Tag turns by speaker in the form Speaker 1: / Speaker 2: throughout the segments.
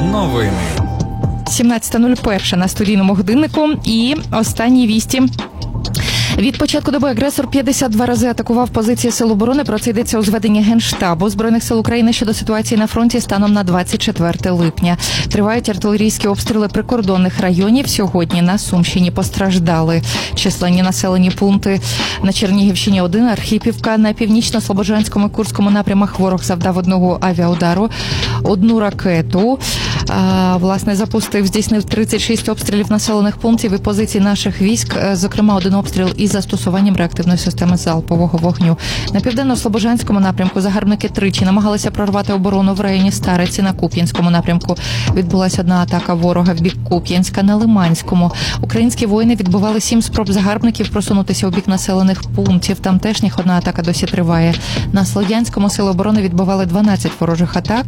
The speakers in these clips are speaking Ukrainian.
Speaker 1: Новини.
Speaker 2: 17:01 на студійному годиннику і останні вісті. Від початку доби агресор 52 рази атакував позиції Сил оборони. Про це йдеться у зведенні Генштабу Збройних сил України щодо ситуації на фронті станом на 24 липня. Тривають артилерійські обстріли прикордонних районів. Сьогодні на Сумщині постраждали численні населені пункти. На Чернігівщині 1, Архипівка. На північно-слобожанському і Курському напрямах ворог завдав одного авіаудару, одну ракету. Здійснив 36 обстрілів населених пунктів і позицій наших військ, зокрема один обстріл із застосуванням реактивної системи залпового вогню. На південно-слобожанському напрямку загарбники тричі намагалися прорвати оборону в районі Стариці. На Куп'янському напрямку відбулася одна атака ворога в бік Куп'янська. На Лиманському українські воїни відбивали 7 спроб загарбників просунутися у бік населених пунктів. Тамтешніх одна атака досі триває. На Слов'янському сили оборони відбивали 12 ворожих атак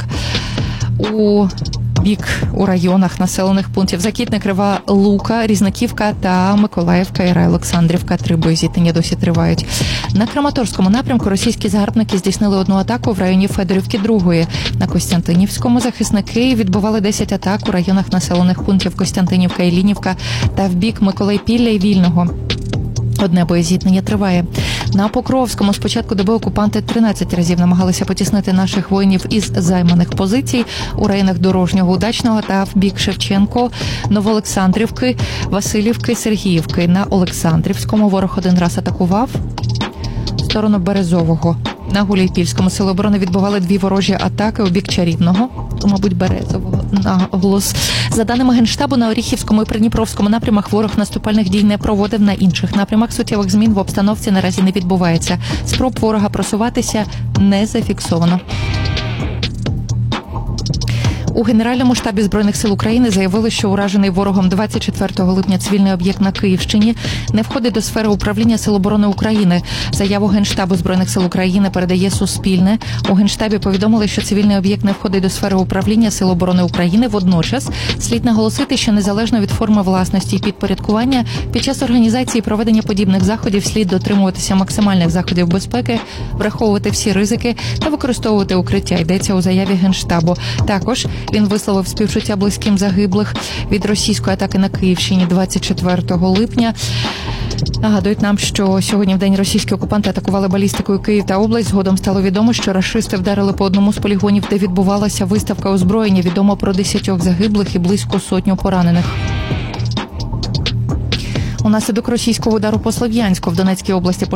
Speaker 2: у районах населених пунктів Закітне, Крива Лука, Різнаківка та Миколаївка і Райолександрівка. 3 боєзіткнення досі тривають. На Краматорському напрямку російські загарбники здійснили одну атаку в районі Федорівки 2. На Костянтинівському захисники відбивали 10 атак у районах населених пунктів Костянтинівка і Лінівка та в бік Миколайпілля і Вільного. Одне боєзіткнення триває. На Покровському з початку доби окупанти 13 разів намагалися потіснити наших воїнів із займаних позицій у районах Дорожнього, Удачного та в бік Шевченко, Новоолександрівки, Василівки, Сергіївки. На Олександрівському ворог один раз атакував в сторону Березового. На Гуляйпільському сили оборони відбували 2 ворожі атаки у бік Чарівного, Березового, наголос. За даними Генштабу, на Оріхівському і Придніпровському напрямах ворог наступальних дій не проводив. На інших напрямах суттєвих змін в обстановці наразі не відбувається. Спроб ворога просуватися не зафіксовано. У Генеральному штабі Збройних сил України заявили, що уражений ворогом 24 липня цивільний об'єкт на Київщині не входить до сфери управління Сил оборони України. Заяву Генштабу Збройних сил України передає Суспільне. У Генштабі повідомили, що цивільний об'єкт не входить до сфери управління Сил оборони України. Водночас слід наголосити, що незалежно від форми власності і підпорядкування, під час організації і проведення подібних заходів слід дотримуватися максимальних заходів безпеки, враховувати всі ризики та використовувати укриття, йдеться у заяві Генштабу. Також він висловив співчуття близьким загиблих від російської атаки на Київщині 24 липня. Нагадують нам, що сьогодні в день російські окупанти атакували балістикою Київ та область. Згодом стало відомо, що рашисти вдарили по одному з полігонів, де відбувалася виставка озброєння. Відомо про 10 загиблих і близько 100 поранених. Унаслідок російського удару по Слов'янську в Донецькій області